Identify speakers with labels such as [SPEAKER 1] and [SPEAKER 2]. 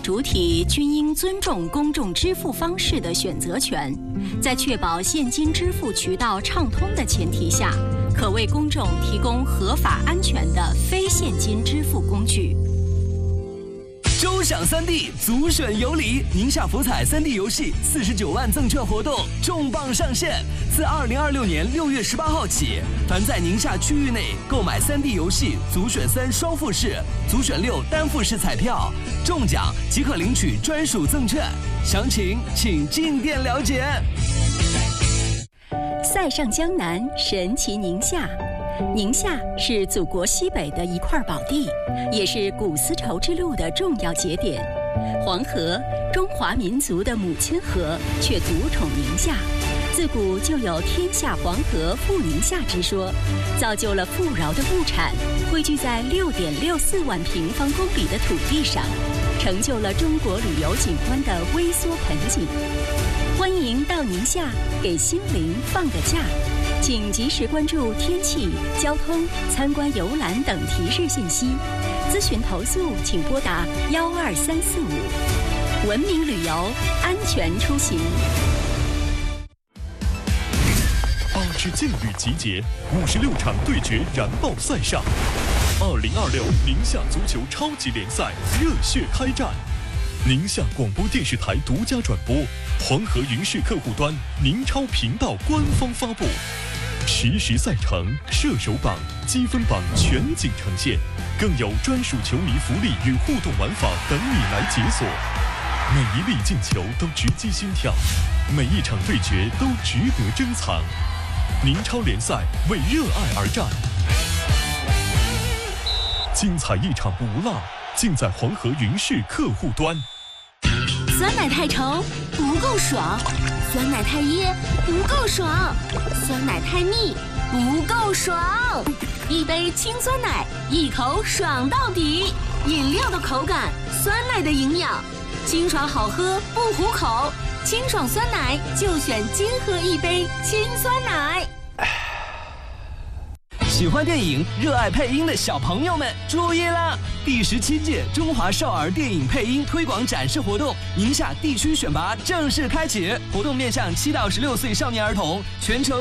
[SPEAKER 1] 主体均应尊重公众支付方式的选择权，在确保现金支付渠道畅通的前提下，可为公众提供合法安全的非现金支付工具。
[SPEAKER 2] 周享3D，足选有礼，宁夏福彩3D 游戏49万赠券活动重磅上线！自2026年6月18号起，凡在宁夏区域内购买3D 游戏足选3双复式、足选6单复式彩票，中奖即可领取专属赠券。详情请进店了解。
[SPEAKER 1] 塞上江南，神奇宁夏。宁夏是祖国西北的一块宝地，也是古丝绸之路的重要节点。黄河，中华民族的母亲河，却独宠宁夏。自古就有天下黄河富宁夏之说，造就了富饶的物产汇聚在6.64万平方公里的土地上，成就了中国旅游景观的微缩盆景。欢迎到宁夏给心灵放个假，请及时关注天气、交通、参观游览等提示信息。咨询投诉请拨打12345。文明旅游，安全出行。
[SPEAKER 3] 8支劲旅集结，56场对决燃爆赛上。2026宁夏足球超级联赛热血开战。宁夏广播电视台独家转播，黄河云视客户端、宁超频道官方发布，实时赛程、射手榜、积分榜全景呈现，更有专属球迷福利与互动玩法等你来解锁。每一粒进球都直击心跳，每一场对决都值得珍藏。宁超联赛为热爱而战，精彩一场不落，尽在黄河云视客户端。
[SPEAKER 4] 酸奶太稠不够爽，酸奶太噎不够爽，酸奶太腻不够爽。一杯清酸奶，一口爽到底。饮料的口感，酸奶的营养，清爽好喝不糊口。清爽酸奶就选金喝一杯清酸奶。
[SPEAKER 2] 喜欢电影、热爱配音的小朋友们注意啦！第17届中华少儿电影配音推广展示活动宁夏地区选拔正式开启，活动面向7到16岁少年儿童，全程